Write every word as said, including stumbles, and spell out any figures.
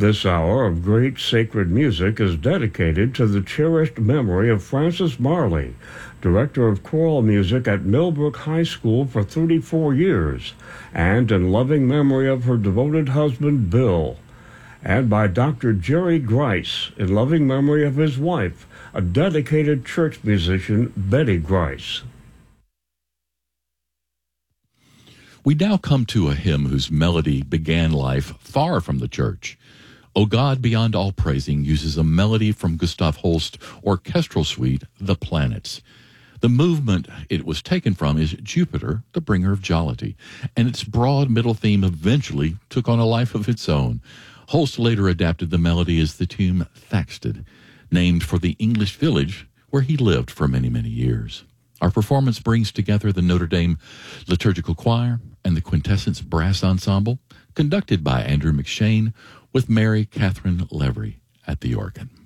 This hour of great sacred music is dedicated to the cherished memory of Frances Marley, Director of Choral Music at Millbrook High School for thirty-four years, and in loving memory of her devoted husband, Bill, and by Doctor Jerry Grice, in loving memory of his wife, a dedicated church musician, Betty Grice. We now come to a hymn whose melody began life far from the church. O God Beyond All Praising uses a melody from Gustav Holst's orchestral suite, The Planets. The movement it was taken from is Jupiter, the bringer of jollity, and its broad middle theme eventually took on a life of its own. Holst later adapted the melody as the tune Thaxted, named for the English village where he lived for many, many years. Our performance brings together the Notre Dame Liturgical Choir and the Quintessence Brass Ensemble, conducted by Andrew McShane, with Mary Catherine Levry at the organ.